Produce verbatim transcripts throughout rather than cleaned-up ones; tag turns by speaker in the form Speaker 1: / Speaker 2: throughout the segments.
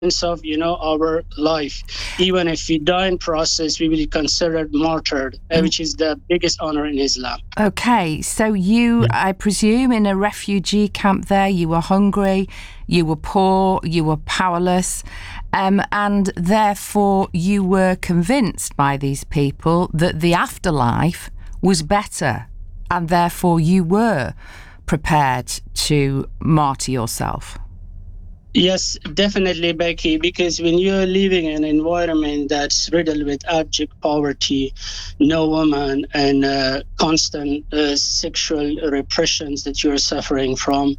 Speaker 1: of, you know, our life. Even if we die in process, we will be considered martyred, uh, which is the biggest honor in Islam.
Speaker 2: Okay, so you, I presume, in a refugee camp there, you were hungry, you were poor, you were powerless, um, and therefore you were convinced by these people that the afterlife was better, and therefore you were prepared to martyr yourself.
Speaker 1: Yes, definitely, Becky, because when you're living in an environment that's riddled with abject poverty, no woman, and uh, constant uh, sexual repressions that you're suffering from,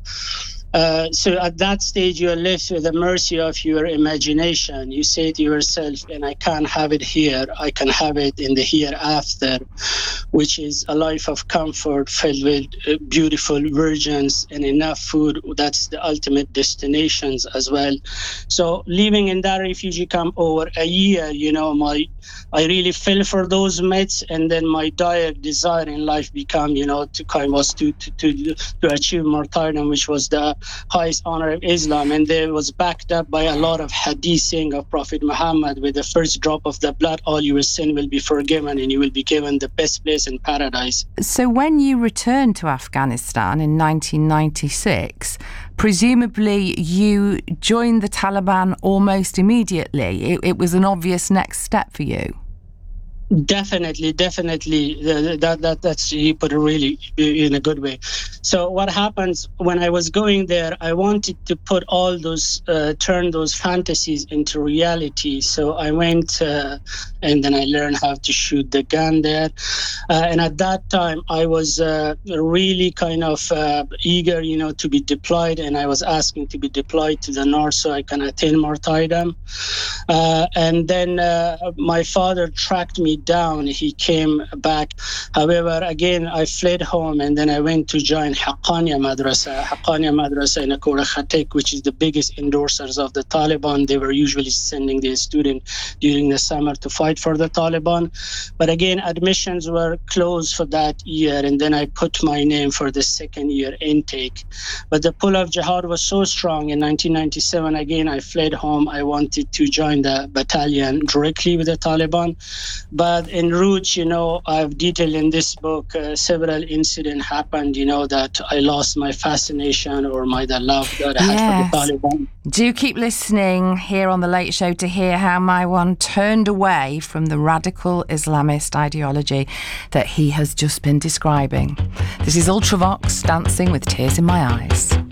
Speaker 1: Uh, so at that stage, you are left with the mercy of your imagination. You say to yourself, and I can't have it here, I can have it in the hereafter, which is a life of comfort filled with uh, beautiful virgins and enough food. That's the ultimate destinations as well. So living in that refugee camp over a year, you know, my I really fell for those myths, and then my dire desire in life became, you know, to kind was to to to, to achieve martyrdom, which was the highest honor of Islam, and there was backed up by a lot of hadith saying of Prophet Muhammad, with the first drop of the blood, all your sin will be forgiven, and you will be given the best place in paradise.
Speaker 2: So when you returned to Afghanistan in nineteen ninety-six, presumably you joined the Taliban almost immediately. It, it was an obvious next step for you.
Speaker 1: Definitely, definitely. That that that's you put it really in a good way. So what happens when I was going there? I wanted to put all those, uh, turn those fantasies into reality. So I went, uh, and then I learned how to shoot the gun there. Uh, and at that time, I was uh, really kind of uh, eager, you know, to be deployed, and I was asking to be deployed to the north so I can attain martyrdom. Uh, and then uh, my father tracked me down. He came back. However, again, I fled home, and then I went to join Haqqaniya Madrasa, Haqqaniya Madrasa in Akura Khatek, which is the biggest endorsers of the Taliban. They were usually sending their students during the summer to fight for the Taliban. But again, admissions were closed for that year, and then I put my name for the second year intake. But the pull of jihad was so strong in nineteen ninety-seven. Again, I fled home. I wanted to join the battalion directly with the Taliban. But en route, you know, I've detailed in this book uh, several incidents happened, you know, that I lost my fascination or my the love that I
Speaker 2: yes.
Speaker 1: had for the Taliban.
Speaker 2: Do keep listening here on The Late Show to hear how Maiwan turned away from the radical Islamist ideology that he has just been describing. This is Ultravox, Dancing with Tears in My Eyes.